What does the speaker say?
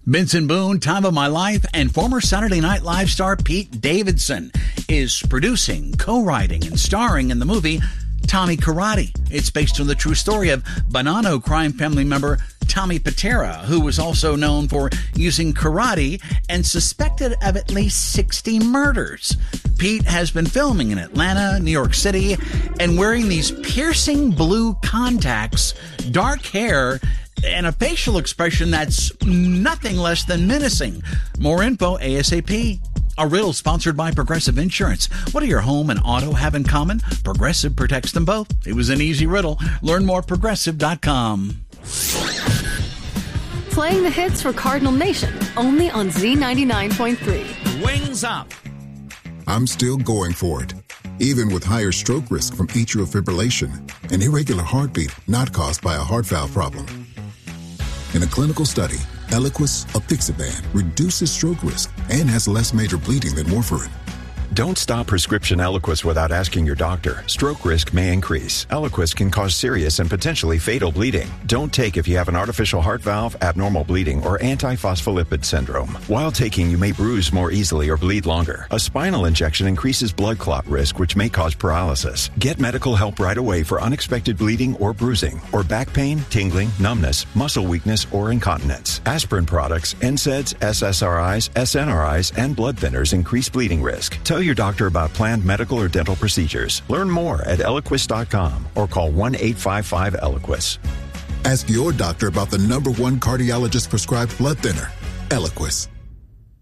Benson Boone, Time of My Life, and former Saturday Night Live star Pete Davidson is producing, co-writing, and starring in the movie Tommy Karate. It's based on the true story of Bonanno crime family member Tommy Patera, who was also known for using karate and suspected of at least 60 murders. Pete has been filming in Atlanta, New York City, and wearing these piercing blue contacts, dark hair, and a facial expression that's nothing less than menacing. More info ASAP. A riddle sponsored by Progressive Insurance. What do your home and auto have in common? Progressive protects them both. It was an easy riddle. Learn more at Progressive.com. Playing the hits for Cardinal Nation, only on Z99.3. Wings up. I'm still going for it, even with higher stroke risk from atrial fibrillation, an irregular heartbeat not caused by a heart valve problem. In a clinical study, Eliquis, apixaban, reduces stroke risk and has less major bleeding than warfarin. Don't stop prescription Eliquis without asking your doctor. Stroke risk may increase. Eliquis can cause serious and potentially fatal bleeding. Don't take if you have an artificial heart valve, abnormal bleeding, or antiphospholipid syndrome. While taking, you may bruise more easily or bleed longer. A spinal injection increases blood clot risk, which may cause paralysis. Get medical help right away for unexpected bleeding or bruising, or back pain, tingling, numbness, muscle weakness, or incontinence. Aspirin products, NSAIDs, SSRIs, SNRIs, and blood thinners increase bleeding risk. Tell your doctor about planned medical or dental procedures. Learn more at Eliquis.com or call 1-855-ELIQUIS. Ask your doctor about the #1 cardiologist prescribed blood thinner, Eliquis.